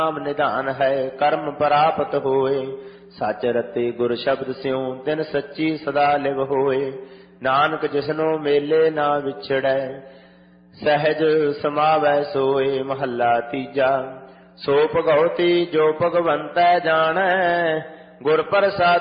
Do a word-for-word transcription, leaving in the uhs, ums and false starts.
ਨਾਮ ਨਿਧਾਨ ਹੈ ਕਰਮ ਪ੍ਰਾਪਤ ਹੋਏ। ਸੱਚ ਰਤੇ ਗੁਰ ਸ਼ਬਦ ਸਿਉ ਤਿਨ ਸੱਚੀ ਸਦਾ ਲਿਵ ਹੋਏ। ਨਾਨਕ ਜਿਸਨੋ ਮੇਲੇ ਨਾ ਵਿਛੜੈ ਸਹਿਜ ਸਮਾਵੈ ਸੋਏ। ਮਹੱਲਾ ਤੀਜਾ। ਸੋ ਭਗਉਤੀ ਜੋ ਭਗਵੰਤੈ ਜਾਣੈ ਗੁਰ ਪ੍ਰਸਾਦ